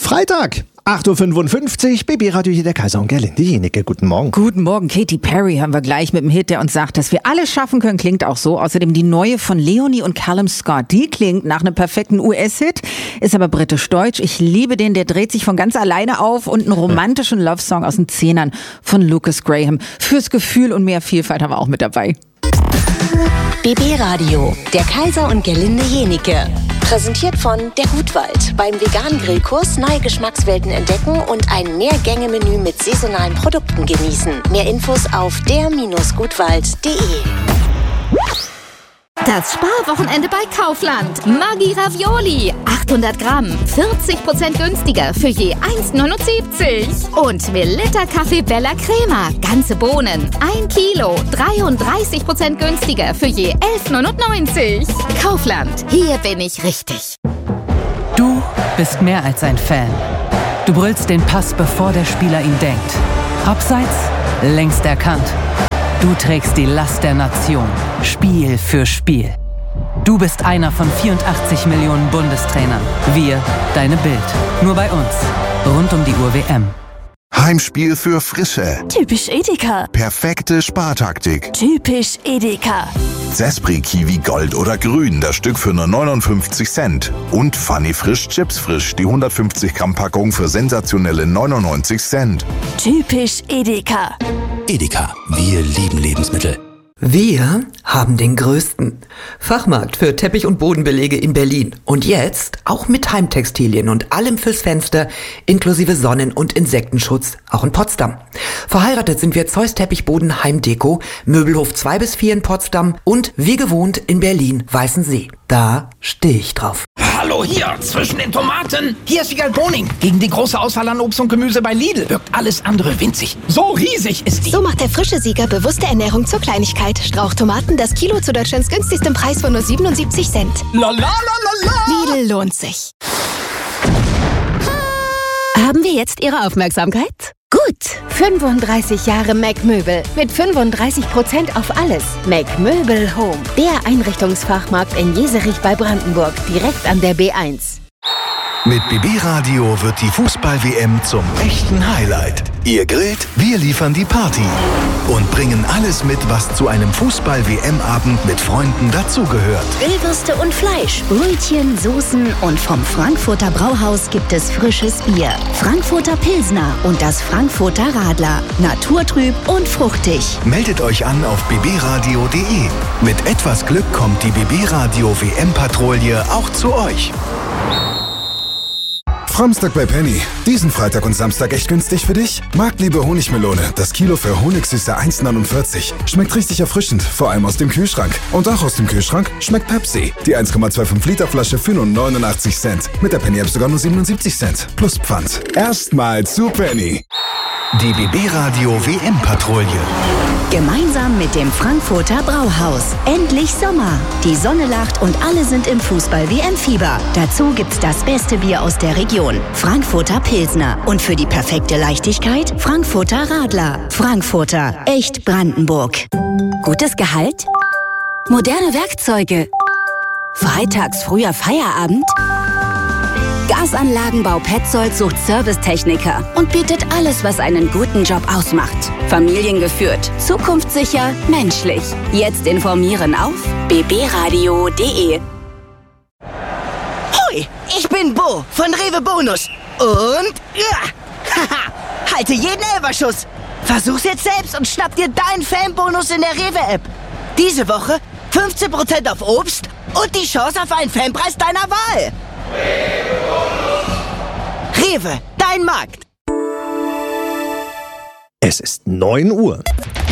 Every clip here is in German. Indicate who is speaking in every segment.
Speaker 1: Freitag, 8.55 Uhr, BB-Radio hier, der Kaiser und Gerlinde Jenike. Guten Morgen.
Speaker 2: Guten Morgen, Katy Perry haben wir gleich mit dem Hit, der uns sagt, dass wir alles schaffen können, klingt auch so. Außerdem die neue von Leonie und Callum Scott, die klingt nach einem perfekten US-Hit, ist aber britisch-deutsch. Ich liebe den, der dreht sich von ganz alleine auf und einen romantischen Love-Song aus den Zehnern von Lucas Graham. Fürs Gefühl und mehr Vielfalt haben wir auch mit dabei.
Speaker 3: BB-Radio, der Kaiser und Gerlinde Jenike. Präsentiert von der Gutwald. Beim veganen Grillkurs neue Geschmackswelten entdecken und ein Mehrgänge-Menü mit saisonalen Produkten genießen. Mehr Infos auf der-gutwald.de.
Speaker 4: Das Sparwochenende bei Kaufland. Maggi Ravioli. 800 Gramm. 40% günstiger für je 1,79. Und Melitta Kaffee Bella Crema. Ganze Bohnen. 1 Kilo. 33% günstiger für je 11,99. Kaufland. Hier bin ich richtig.
Speaker 5: Du bist mehr als ein Fan. Du brüllst den Pass, bevor der Spieler ihn denkt. Abseits, längst erkannt. Du trägst die Last der Nation, Spiel für Spiel. Du bist einer von 84 Millionen Bundestrainern. Wir, deine Bild. Nur bei uns. Rund um die Uhr WM.
Speaker 6: Heimspiel für Frische.
Speaker 7: Typisch Edeka.
Speaker 6: Perfekte Spartaktik.
Speaker 7: Typisch Edeka.
Speaker 6: Zespri Kiwi Gold oder Grün, das Stück für nur 59 Cent. Und Funny Frisch Chips Frisch, die 150 Gramm Packung für sensationelle 99 Cent.
Speaker 7: Typisch Edeka.
Speaker 8: Edeka, wir lieben Lebensmittel.
Speaker 9: Wir haben den größten Fachmarkt für Teppich- und Bodenbelege in Berlin. Und jetzt auch mit Heimtextilien und allem fürs Fenster, inklusive Sonnen- und Insektenschutz, auch in Potsdam. Verheiratet sind wir Zeus Teppichboden Heimdeko, Möbelhof 2-4 in Potsdam und wie gewohnt in Berlin Weißensee. Da stehe ich drauf.
Speaker 10: Hallo hier, zwischen den Tomaten. Hier ist Wiegald Boning. Gegen die große Auswahl an Obst und Gemüse bei Lidl wirkt alles andere winzig. So riesig ist die.
Speaker 11: So macht der frische Sieger bewusste Ernährung zur Kleinigkeit. Strauchtomaten, das Kilo zu Deutschlands günstigstem Preis von nur 77 Cent.
Speaker 10: La la la la la.
Speaker 11: Lidl lohnt sich. Haben wir jetzt Ihre Aufmerksamkeit? Gut, 35 Jahre Mac Möbel mit 35% auf alles. Mac Möbel Home, der Einrichtungsfachmarkt in Jeserich bei Brandenburg, direkt an der B1.
Speaker 12: Mit BB Radio wird die Fußball-WM zum echten Highlight. Ihr grillt, wir liefern die Party und bringen alles mit, was zu einem Fußball-WM-Abend mit Freunden dazugehört.
Speaker 13: Grillwürste und Fleisch, Brötchen, Soßen und vom Frankfurter Brauhaus gibt es frisches Bier. Frankfurter Pilsner und das Frankfurter Radler. Naturtrüb und fruchtig.
Speaker 12: Meldet euch an auf bbradio.de. Mit etwas Glück kommt die BB Radio WM-Patrouille auch zu euch.
Speaker 14: Samstag bei Penny. Diesen Freitag und Samstag echt günstig für dich? Marktliebe Honigmelone. Das Kilo für Honigsüße 1,49. Schmeckt richtig erfrischend, vor allem aus dem Kühlschrank. Und auch aus dem Kühlschrank schmeckt Pepsi. Die 1,25 Liter Flasche für nur 89 Cent. Mit der Penny-App sogar nur 77 Cent. Plus Pfand. Erstmal zu Penny.
Speaker 12: Die BB Radio WM-Patrouille.
Speaker 13: Gemeinsam mit dem Frankfurter Brauhaus. Endlich Sommer. Die Sonne lacht und alle sind im Fußball-WM-Fieber. Dazu gibt's das beste Bier aus der Region. Frankfurter Pilsner. Und für die perfekte Leichtigkeit Frankfurter Radler. Frankfurter. Echt Brandenburg. Gutes Gehalt? Moderne Werkzeuge? Freitags früher Feierabend? Gasanlagenbau Petzold sucht Servicetechniker und bietet alles, was einen guten Job ausmacht. Familiengeführt, zukunftssicher, menschlich. Jetzt informieren auf bbradio.de.
Speaker 15: Hoi, ich bin Bo von Rewe Bonus. Und haha, halte jeden Elferschuss. Versuch's jetzt selbst und schnapp dir deinen Fanbonus in der Rewe-App. Diese Woche 15% auf Obst und die Chance auf einen Fanpreis deiner Wahl. Rewe, dein Markt.
Speaker 1: Es ist 9 Uhr.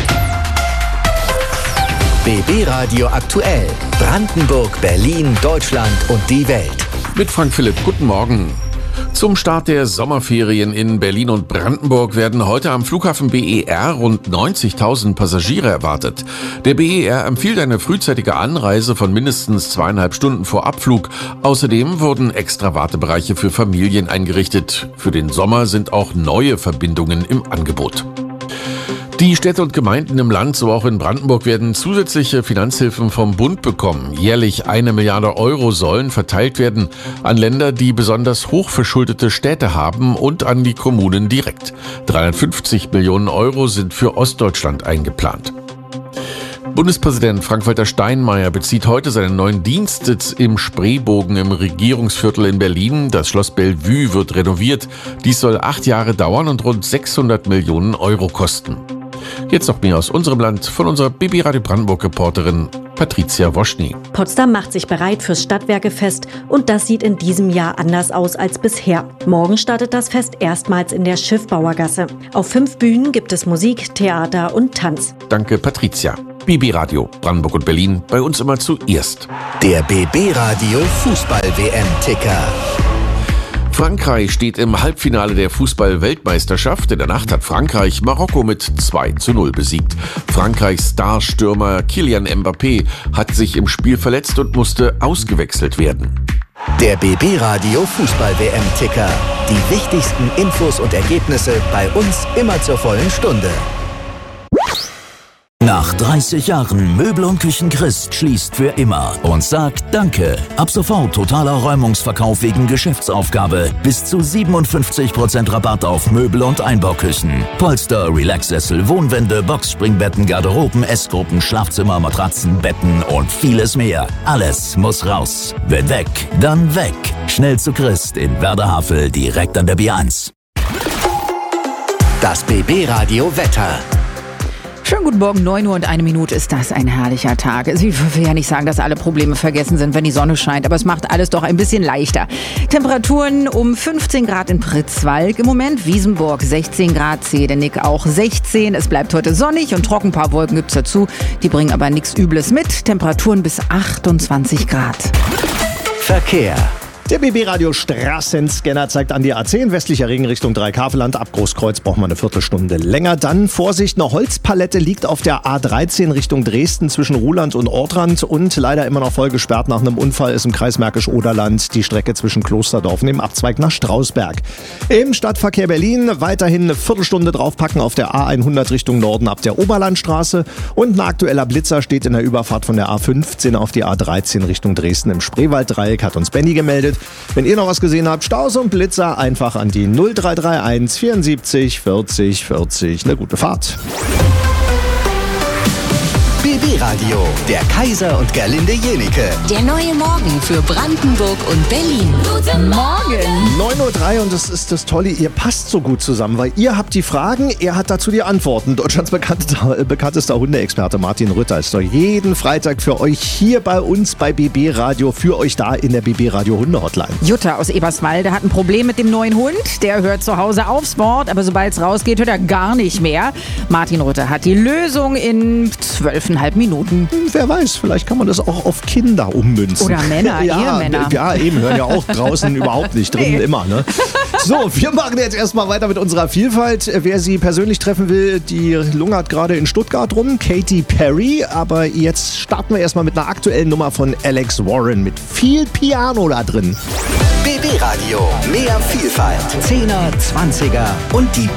Speaker 8: BB Radio aktuell. Brandenburg, Berlin, Deutschland und die Welt.
Speaker 16: Mit Frank Philipp, guten Morgen. Zum Start der Sommerferien in Berlin und Brandenburg werden heute am Flughafen BER rund 90.000 Passagiere erwartet. Der BER empfiehlt eine frühzeitige Anreise von mindestens 2,5 Stunden vor Abflug. Außerdem wurden extra Wartebereiche für Familien eingerichtet. Für den Sommer sind auch neue Verbindungen im Angebot. Die Städte und Gemeinden im Land, so auch in Brandenburg, werden zusätzliche Finanzhilfen vom Bund bekommen. Jährlich 1 Milliarde Euro sollen verteilt werden an Länder, die besonders hochverschuldete Städte haben und an die Kommunen direkt. 350 Millionen Euro sind für Ostdeutschland eingeplant. Bundespräsident Frank-Walter Steinmeier bezieht heute seinen neuen Dienstsitz im Spreebogen im Regierungsviertel in Berlin. Das Schloss Bellevue wird renoviert. Dies soll 8 Jahre dauern und rund 600 Millionen Euro kosten. Jetzt noch mehr aus unserem Land von unserer BB Radio Brandenburg-Reporterin Patricia Woschny.
Speaker 17: Potsdam macht sich bereit fürs Stadtwerkefest und das sieht in diesem Jahr anders aus als bisher. Morgen startet das Fest erstmals in der Schiffbauergasse. Auf 5 Bühnen gibt es Musik, Theater und Tanz.
Speaker 16: Danke, Patricia. BB Radio Brandenburg und Berlin, bei uns immer zuerst.
Speaker 8: Der BB Radio Fußball-WM-Ticker.
Speaker 16: Frankreich steht im Halbfinale der Fußball-Weltmeisterschaft. In der Nacht hat Frankreich Marokko mit 2:0 besiegt. Frankreichs Starstürmer Kylian Mbappé hat sich im Spiel verletzt und musste ausgewechselt werden.
Speaker 8: Der BB Radio Fußball-WM-Ticker. Die wichtigsten Infos und Ergebnisse bei uns immer zur vollen Stunde.
Speaker 18: Nach 30 Jahren Möbel und Küchen Christ schließt für immer und sagt Danke. Ab sofort totaler Räumungsverkauf wegen Geschäftsaufgabe. Bis zu 57% Rabatt auf Möbel und Einbauküchen. Polster, Relaxsessel, Wohnwände, Boxspringbetten, Garderoben, Essgruppen, Schlafzimmer, Matratzen, Betten und vieles mehr. Alles muss raus. Wenn weg, dann weg. Schnell zu Christ in Werderhavel, direkt an der B1.
Speaker 8: Das BB Radio Wetter.
Speaker 2: Schönen guten Morgen, 9 Uhr und 1 Minute ist das ein herrlicher Tag. Ich will ja nicht sagen, dass alle Probleme vergessen sind, wenn die Sonne scheint, aber es macht alles doch ein bisschen leichter. Temperaturen um 15 Grad in Pritzwalk im Moment, Wiesenburg 16 Grad, Zedenick auch 16. Es bleibt heute sonnig und trocken, ein paar Wolken gibt's dazu, die bringen aber nichts Übles mit. Temperaturen bis 28 Grad.
Speaker 8: Verkehr.
Speaker 1: Der BB-Radio Straßenscanner zeigt an die A10, westlicher Regen Richtung Dreikaveland. Ab Großkreuz braucht man eine Viertelstunde länger. Dann Vorsicht, eine Holzpalette liegt auf der A13 Richtung Dresden zwischen Ruhland und Ortrand und leider immer noch voll gesperrt nach einem Unfall ist im Kreis Märkisch-Oderland die Strecke zwischen Klosterdorf und dem Abzweig nach Strausberg. Im Stadtverkehr Berlin weiterhin eine Viertelstunde draufpacken auf der A100 Richtung Norden ab der Oberlandstraße und ein aktueller Blitzer steht in der Überfahrt von der A15 auf die A13 Richtung Dresden im Spreewalddreieck, hat uns Benny gemeldet. Wenn ihr noch was gesehen habt, Staus und Blitzer, einfach an die 0331 74 40 40. Eine gute Fahrt.
Speaker 8: BB Radio, der Kaiser und Gerlinde Jenike.
Speaker 3: Der neue Morgen für Brandenburg und Berlin.
Speaker 2: Guten Morgen.
Speaker 1: 9:03 Uhr und das ist das Tolle, ihr passt so gut zusammen, weil ihr habt die Fragen, er hat dazu die Antworten. Deutschlands bekanntester Hundeexperte Martin Rütter ist doch jeden Freitag für euch hier bei uns bei BB Radio, für euch da in der BB Radio Hunde-Hotline.
Speaker 2: Jutta aus Eberswalde hat ein Problem mit dem neuen Hund. Der hört zu Hause aufs Wort, aber sobald es rausgeht, hört er gar nicht mehr. Martin Rütter hat die Lösung in 12,5 Minuten.
Speaker 1: Wer weiß, vielleicht kann man das auch auf Kinder ummünzen.
Speaker 2: Oder Männer,
Speaker 1: ja,
Speaker 2: Ehemänner.
Speaker 1: Ja, eben, hören ja auch draußen überhaupt nicht, drinnen immer. Ne? So, wir machen jetzt erstmal weiter mit unserer Vielfalt. Wer sie persönlich treffen will, die lungert gerade in Stuttgart rum, Katy Perry. Aber jetzt starten wir erstmal mit einer aktuellen Nummer von Alex Warren mit viel Piano da drin.
Speaker 8: BB Radio, mehr Vielfalt. 10er, 20er und die